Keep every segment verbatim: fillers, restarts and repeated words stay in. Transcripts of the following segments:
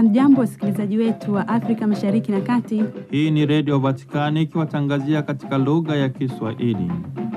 Hamjambo wasikilizaji wetu wa Afrika Mashariki na Kati. Hii ni Radio Vatikani ikiwatangazia katika lugha ya Kiswahili.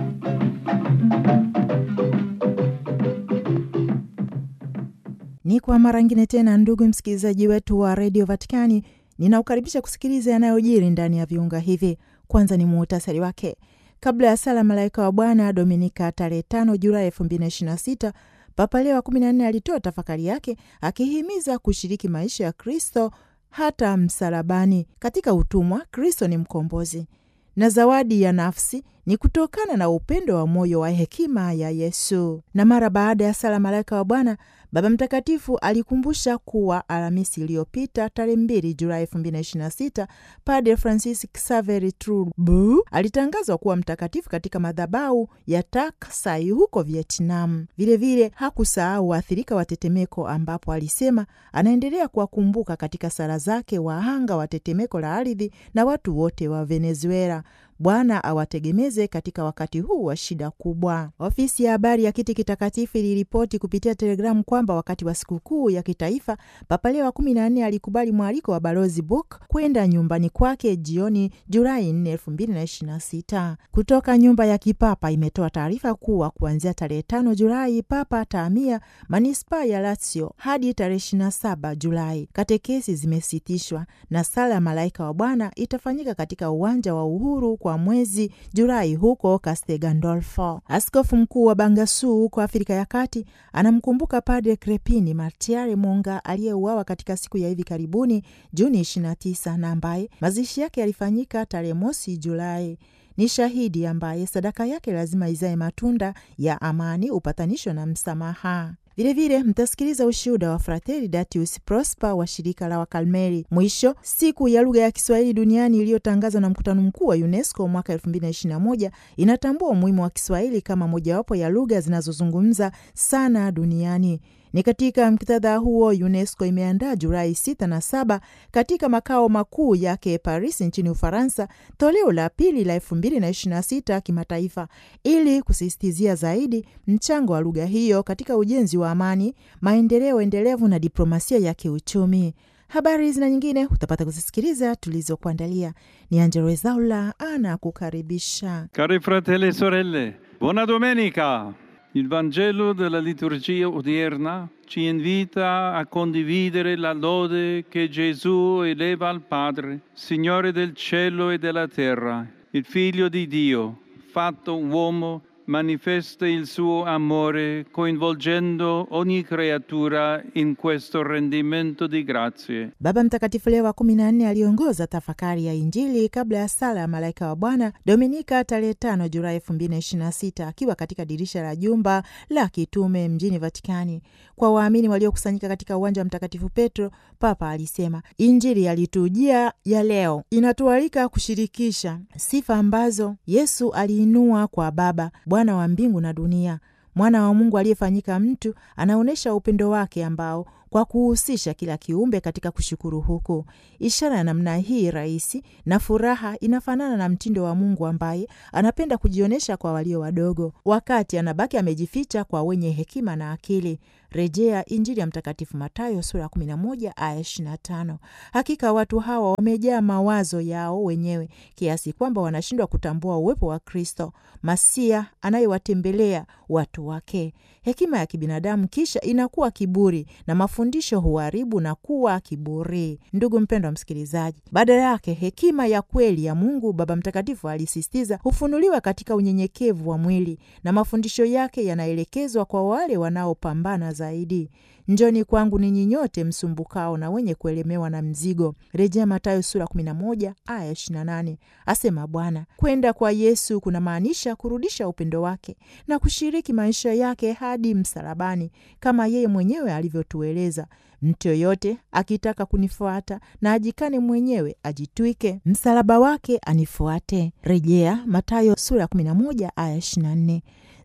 Ni kwa mara nyingine tena, ndugu msikilizaji wetu wa Radio Vatikani, ninaukaribisha kusikiliza yanayojiri ndani ya viunga hivi. Kwanza ni muhtasari wake. Kabla ya sala Malaika wa Bwana Dominika tarehe tano Julai elfu mbili na ishirini na sita, Papa Leo wa kumi na nne alitoa tafakari yake akihimiza kushiriki maisha ya Kristo hata msalabani. Katika utumwa, Kristo ni mkombozi na zawadi ya nafsi ni kutokana na upendo wa moyo wa hekima ya Yesu. Na mara baada ya sala Malaika wa Bwana, Baba Mtakatifu alikumbusha kuwa Alhamisi iliyopita tarehe mbili Julai elfu mbili na ishirini na sita, Padre Francis Xavier Trubu alitangazwa kuwa mtakatifu katika madhabahu ya Tak Sai huko Vietnam. Vilevile hakusahau waathirika wa tetemeko, ambapo alisema anaendelea kuwakumbuka katika sala zake wahanga wa tetemeko la ardhi na watu wote wa Venezuela. Bwana awategemeze katika wakati huu wa shida kubwa. Ofisi ya habari ya Kiti Kitakatifu iliripoti kupitia Telegramu kwamba wakati wa sikukuu ya kitaifa, Papa Leo wa kumi na nne alikubali mwaliko wa Balozi Book kwenda nyumbani kwake jioni Julai nne elfu mbili na ishirini na sita. Kutoka nyumba ya kipapa imetoa taarifa kuwa kuanzia tarehe tano Julai Papa atahamia manispaa ya Lazio hadi tarehe ishirini na saba Julai. Katekesi zimesitishwa na sala ya Malaika wa Bwana itafanyika katika uwanja wa Uhuru kwa mwezi Julai huko Castel Gandolfo. Askofu mkuu wa Bangassou huko Afrika ya Kati anamkumbuka Padre Crepini Martiare Monga aliyeuawa katika siku ya hivi karibuni Juni ishirini na tisa, na ambaye mazishi yake yalifanyika tarehe mosi Julai. Ni shahidi ambaye sadaka yake lazima izae matunda ya amani, upatanisho na msamaha. Vilevile mtasikiliza ushuhuda wa Fratelli Datius Prosper wa shirika la Wakalmeri. Mwisho, siku ya lugha ya Kiswahili duniani iliyotangazwa na mkutano mkuu wa UNESCO mwaka elfu mbili na ishirini na moja inatambua umuhimu wa Kiswahili kama mojawapo ya lugha zinazozungumza sana duniani. Ni katika muktadha huo UNESCO imeandaa Julai sita na saba katika makao makuu yake Paris nchini Ufaransa toleo la pili la elfu mbili na ishirini na sita kimataifa, ili kusisitizia zaidi mchango wa lugha hiyo katika ujenzi wa amani, maendeleo endelevu na diplomasia ya kiuchumi. Habari hizi na nyingine utapata kuzisikiliza tulizokuandalia. Ni Angelo Ezaula ana kukaribisha. Cari fratelli e sorelle, buona domenica. Il Vangelo della liturgia odierna ci invita a condividere la lode che Gesù eleva al Padre, Signore del cielo e della terra. Il Figlio di Dio, fatto uomo, manifesta il suo amore coinvolgendo ogni creatura in questo rendimento di grazie. Baba Mtakatifu Leo wa kumi na nne aliongoza tafakari ya Injili kabla ya sala ya Malaika wa Bwana Dominika tarehe tano Julai elfu mbili na ishirini na sita akiwa katika dirisha la jumba la kitume mjini Vatikani. Kwa waamini waliokusanyika katika uwanja wa Mtakatifu Petro, Papa alisema Injili yalitujia ya leo inatualika kushirikisha sifa ambazo Yesu aliinua kwa Baba, Bwana wa mbingu na dunia. Mwana wa Mungu aliyefanyika mtu anaonesha upendo wake ambao kwa kuhusisha kila kiumbe katika kushukuru huku. Ishara ya namna hii rahisi na furaha inafanana na mtindo wa Mungu ambaye anapenda kujionyesha kwa walio wadogo, wakati anabaki amejificha kwa wenye hekima na akili. Rejea Injili ya Mtakatifu Mathayo sura kumi na moja aya ishirini na tano. Hakika watu hawa wamejaa mawazo yao wenyewe kiasi kwamba wanashindwa kutambua uwepo wa Kristo, Masia anayewatembelea watu wake. Hekima ya kibinadamu kisha inakuwa kiburi na mafundisho huharibu na kuwa kiburi. Ndugu mpendwa msikilizaji, badala yake hekima ya kweli ya Mungu, Baba Mtakatifu alisisitiza, hufunuliwa katika unyenyekevu wa mwili, na mafundisho yake yanaelekezwa kwa wale wanaopambana zaidi. Njoni kwangu ninyi nyote msumbukao na wenye kuelemewa na mzigo. Rejea Mathayo sura kumi na moja aya ishirini na nane. Asema Bwana. Kwenda kwa Yesu kuna maanisha kurudisha upendo wake na kushiriki maisha yake hadi msalabani, kama yeye mwenyewe alivyotueleza, mtu yoyote akitaka kunifuata na ajikane mwenyewe, ajitwike msalaba wake anifuate. Rejea Mathayo sura kumi na moja aya ishirini na nne.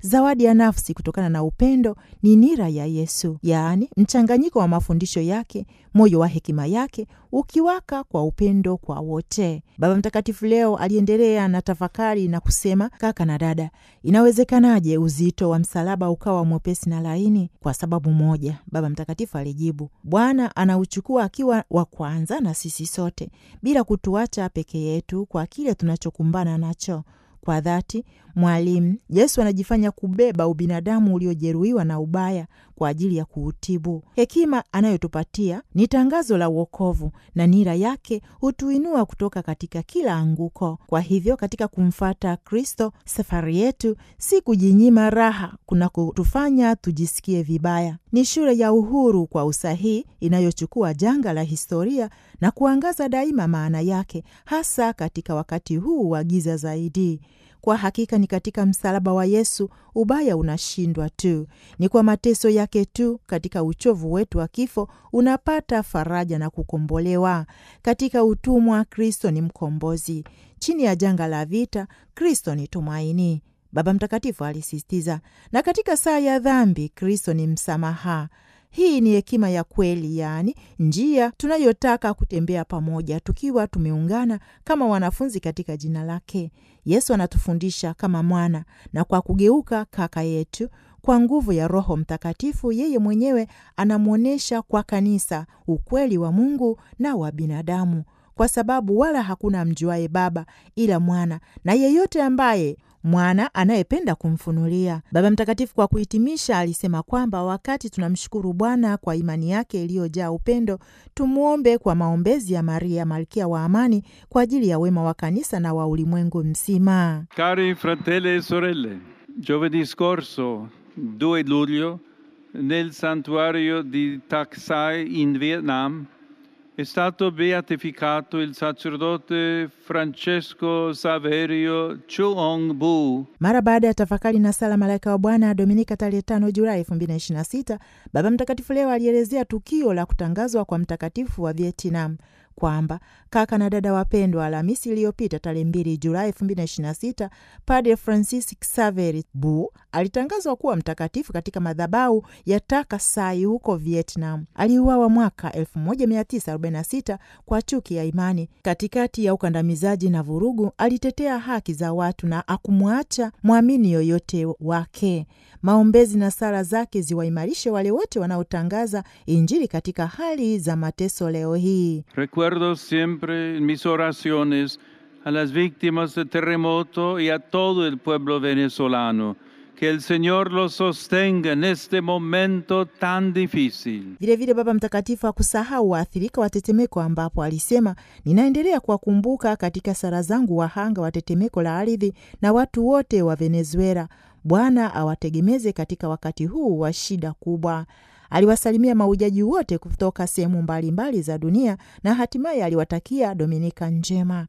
Zawadi ya nafsi kutokana na upendo ni nira ya Yesu, yaani mchanganyiko wa mafundisho yake, moyo wa hekima yake ukiwaka kwa upendo kwa wote. Baba Mtakatifu leo aliendelea na tafakari na kusema, kaka na dada, inawezekanaje uzito wa msalaba ukawa mwepesi na laini? Kwa sababu moja, Baba Mtakatifu alijibu, Bwana anauchukua akiwa wa kwanza na sisi sote, bila kutuacha peke yetu kwa kile tunachokumbana nacho. Kwa dhati, mwalimu Yesu anajifanya kubeba ubinadamu uliojeruhiwa na ubaya kwa ajili ya kuutibu. Hekima anayotupatia ni tangazo la wokovu na nira yake hutuinua kutoka katika kila anguko. Kwa hivyo, katika kumfata Kristo, safari yetu si kujinyima raha kuna kutufanya tujisikie vibaya. Ni shule ya uhuru kwa usahihi inayochukua janga la historia na kuangaza daima maana yake, hasa katika wakati huu wa giza zaidi. Kwa hakika ni katika msalaba wa Yesu ubaya unashindwa tu. Ni kwa mateso yake tu, katika uchovu wetu wa kifo, unapata faraja na kukombolewa. Katika utumwa, Kristo ni mkombozi. Chini ya janga la vita, Kristo ni tumaini, Baba Mtakatifu alisisitiza. Na katika saa ya dhambi, Kristo ni msamaha. Hii ni hekima ya kweli, yaani njia tunayotaka kutembea pamoja tukiwa tumeungana kama wanafunzi katika jina lake. Yesu anatufundisha kama mwana, na kwa kugeuka kaka yetu kwa nguvu ya Roho Mtakatifu, yeye mwenyewe anamwonyesha kwa kanisa ukweli wa Mungu na wa binadamu, kwa sababu wala hakuna mjuaye Baba ila Mwana, na yeyote ambaye Mwana anayependa kumfunulia. Baba Mtakatifu kwa kuhitimisha alisema kwamba wakati tunamshukuru Bwana kwa imani yake iliyojaa upendo, tumuombe kwa maombezi ya Maria Malkia wa Amani kwa ajili ya wema wa kanisa na wa ulimwengu mzima. Cari fratelli e sorelle, giovedì scorso due luglio nel santuario di Tak Sai in Vietnam è stato beatificato il sacerdote Francesco Saverio Chuong Bu. Mara baada ya tafakari na sala Malaika wa Bwana Dominika tarehe tano Julai elfu mbili na ishirini na sita, Baba Mtakatifu leo alielezea tukio la kutangazwa kwa mtakatifu wa Vietnam kwamba kaka na dada wapendwa, Alhamisi iliyopita tarehe mbili Julai elfu mbili na ishirini na sita, Padre Francis Xavier Bu alitangazwa kuwa mtakatifu katika madhabahu ya Tak Sai huko Vietnam. Aliuawa mwaka elfu moja mia tisa arobaini na sita kwa chuki ya imani. Katikati ya ukandamizaji na vurugu, alitetea haki za watu na akumwacha mwamini yoyote wake. Maombezi na sala zake ziwaimarishe wale wote wanaotangaza Injili katika hali za mateso leo hii. Recuerdo siempre en mis oraciones a las víctimas del terremoto y a todo el pueblo venezolano. Que el Señor los sostenga en este momento tan difícil. Vile vile Baba Mtakatifu hakusahau waathirika wa tetemeko, ambapo alisema, ninaendelea kuwakumbuka katika sala zangu wahanga wa tetemeko la ardhi na watu wote wa Venezuela. Bwana awategemeze katika wakati huu wa shida kubwa. Aliwasalimia mahujaji wote kutoka sehemu mbalimbali za dunia na hatimaye aliwatakia Dominika njema.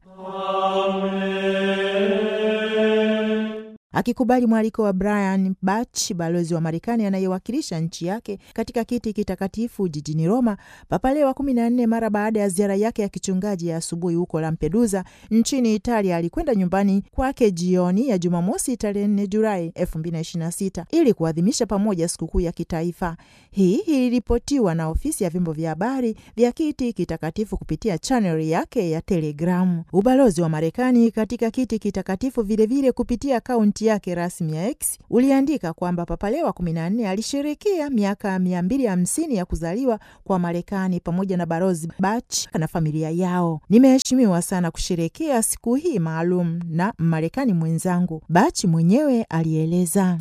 Amen. Akikubali mwaliko wa Brian Bach, balozi wa Marekani anayewakilisha nchi yake katika kiti kitakatifu jijini Roma, Papa Leo wa kumi na nne mara baada ya ziara yake ya kichungaji ya asubuhi huko Lampedusa nchini Italia alikwenda nyumbani kwake jioni ya Jumamosi tarehe nne Julai elfu mbili na ishirini na sita ili kuadhimisha pamoja sikukuu ya kitaifa. Hii iliripotiwa na ofisi ya vyombo vya habari vya kiti kitakatifu kupitia channel yake ya Telegram. Ubalozi wa Marekani katika kiti kitakatifu vilevile kupitia akaunti yake rasmi ya X uliandika kwamba Papa Leo wa kumi na nne alisherehekea miaka mia mbili hamsini ya kuzaliwa kwa Marekani pamoja na Balozi Bach na familia yao. Nimeheshimiwa sana kusherehekea siku hii maalum na Marekani mwenzangu, Bach mwenyewe alieleza.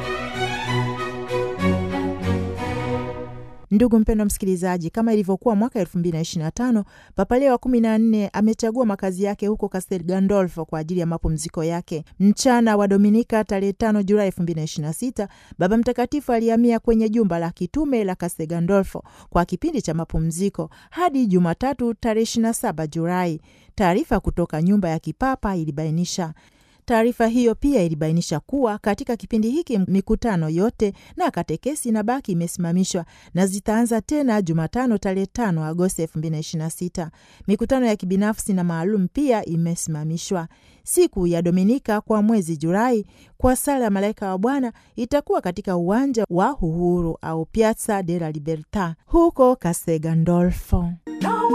Ndugu mpendwa msikilizaji, kama ilivyokuwa mwaka elfu mbili na ishirini na tano, Papa Leo wa kumi na nne amechagua makazi yake huko Castel Gandolfo kwa ajili ya mapumziko yake. Mchana wa Dominika tarehe tano Julai elfu mbili na ishirini na sita, Baba Mtakatifu alihamia kwenye jumba la kitume la Castel Gandolfo kwa kipindi cha mapumziko hadi Jumatatu tarehe ishirini na saba Julai. Taarifa kutoka nyumba ya kipapa ilibainisha. Taarifa hiyo pia ilibainisha kuwa katika kipindi hiki mikutano yote na katekesi inabaki imesimamishwa na zitaanza tena Jumatano tarehe tano Agosti elfu mbili na ishirini na sita. Mikutano ya kibinafsi na maalum pia imesimamishwa. Siku ya Dominika kwa mwezi Julai kwa sala ya Malaika wa Bwana itakuwa katika uwanja wa Uhuru au Piazza della Libertà huko Castel Gandolfo.